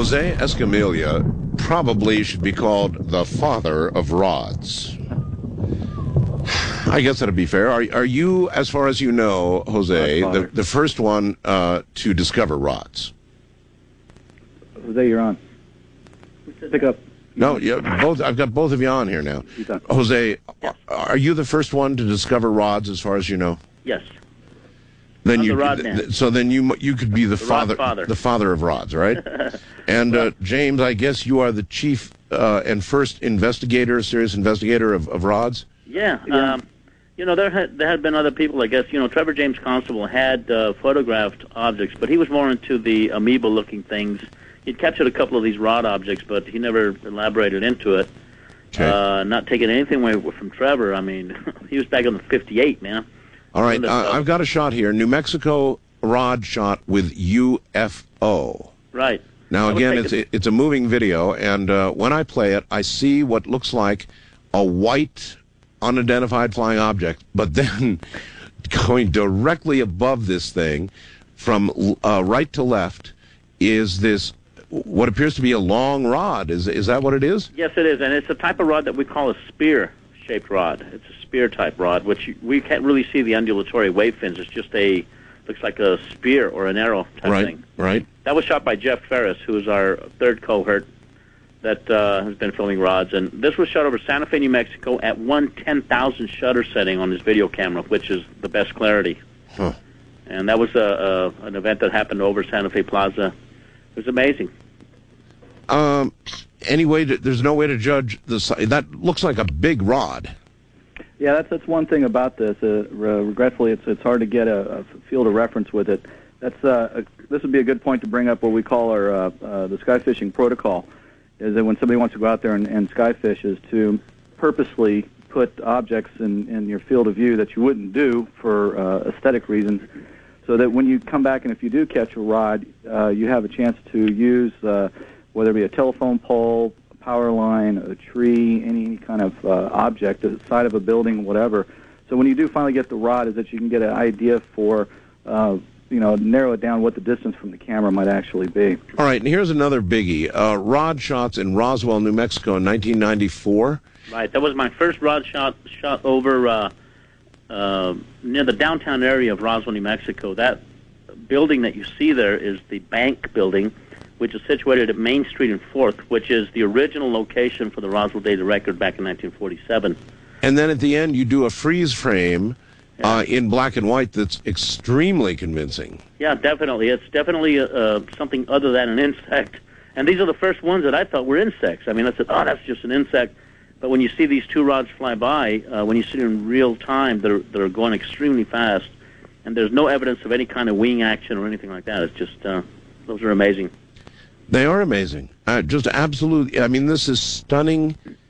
Jose Escamilla probably should be called the father of rods. I guess that'd be fair. Are you, as far as you know, Jose, the first one to discover rods? Jose, you're on. Pick up. No, both. I've got both of you on here now. Jose, yes. Are you the first one to discover rods, as far as you know? Yes. Then I'm you, the rod man. So then you could be the father of rods, right? And James, I guess you are the chief and first serious investigator of rods. Yeah. There had been other people, I guess. Trevor James Constable had photographed objects, but he was more into the amoeba-looking things. He'd captured a couple of these rod objects, but he never elaborated into it. Okay. Not taking anything away from Trevor. I mean, he was back on the 58, man. All right, I've got a shot here. New Mexico rod shot with UFO. Right. Now, again, it's a moving video, and when I play it, I see what looks like a white, unidentified flying object, but then going directly above this thing from right to left is this, what appears to be a long rod. Is that what it is? Yes, it is, and it's a type of rod that we call a spear-shaped rod. It's a spear-type rod, which we can't really see the undulatory wave fins. It's just looks like a spear or an arrow type thing. Right. That was shot by Jeff Ferris, who is our third cohort that has been filming rods. And this was shot over Santa Fe, New Mexico at 1/10,000 shutter setting on his video camera, which is the best clarity. Huh. And that was an event that happened over Santa Fe Plaza. It was amazing. Anyway, there's no way to judge the size. That looks like a big rod. Yeah, that's one thing about this. Regretfully, it's hard to get a field of reference with it. This would be a good point to bring up what we call our the sky fishing protocol. Is that when somebody wants to go out there and sky fish, is to purposely put objects in your field of view that you wouldn't do for aesthetic reasons, so that when you come back and if you do catch a rod, you have a chance to use whether it be a telephone pole, a power line, a tree, any kind of object, the side of a building, whatever. So when you do finally get the rod, is that you can get an idea for narrow it down what the distance from the camera might actually be. All right, and here's another biggie. Rod shots in Roswell, New Mexico in 1994. Right, that was my first rod shot over near the downtown area of Roswell, New Mexico. That building that you see there is the bank building, which is situated at Main Street and 4th, which is the original location for the Roswell Daily Record back in 1947. And then at the end, you do a freeze frame in black and white that's extremely convincing. Yeah, definitely. It's definitely something other than an insect. And these are the first ones that I thought were insects. I mean, I said, oh, that's just an insect. But when you see these two rods fly by, when you see them in real time, they're going extremely fast. And there's no evidence of any kind of wing action or anything like that. It's just, those are amazing. They are amazing. Just absolutely. I mean, this is stunning